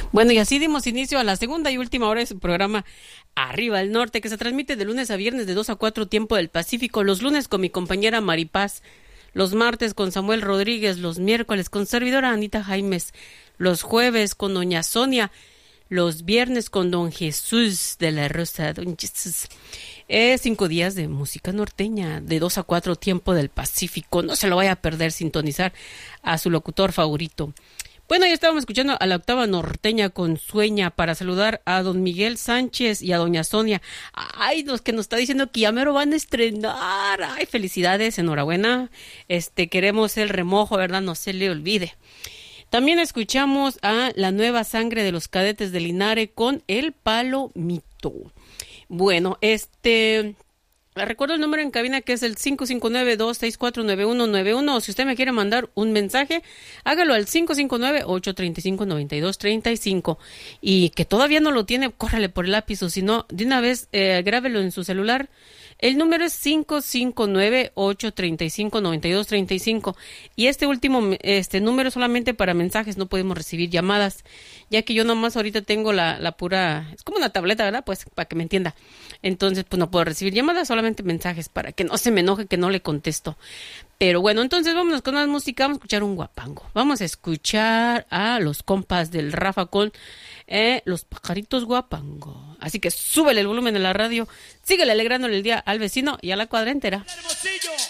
Bueno, y así dimos inicio a la segunda y última hora de su programa Arriba el Norte, que se transmite de lunes a viernes de 2 a 4 tiempo del Pacífico, los lunes con mi compañera Maripaz, los martes con Samuel Rodríguez, los miércoles con servidora Anita Jaimes, los jueves con doña Sonia, los viernes con don Jesús de la Rosa, don Jesús. 5 días de música norteña, de 2 a 4 tiempo del Pacífico. No se lo vaya a perder, sintonizar a su locutor favorito. Bueno, ya estábamos escuchando a la octava norteña con Sueña para saludar a don Miguel Sánchez y a doña Sonia. Ay, los que nos está diciendo que ya mero van a estrenar. Ay, felicidades, enhorabuena. Queremos el remojo, ¿verdad? No se le olvide. También escuchamos a la nueva sangre de los cadetes de Linares con El Palomito. Bueno, recuerdo el número en cabina que es el 559-264-9191. O si usted me quiere mandar un mensaje, hágalo al 559-835-9235. Y que todavía no lo tiene, córrale por el lápiz, o si no, de una vez grábelo en su celular. El número es 559-835-9235. Y este último número solamente para mensajes, no podemos recibir llamadas, ya que yo nomás ahorita tengo la pura, es como una tableta, ¿verdad? Pues para que me entienda. Entonces, pues no puedo recibir llamadas, solamente mensajes, para que no se me enoje que no le contesto. Pero bueno, entonces vámonos con más música, vamos a escuchar un guapango. Vamos a escuchar a los compas del Rafa con Los Pajaritos Guapango. Así que súbele el volumen de la radio, síguele alegrándole el día al vecino y a la cuadra entera.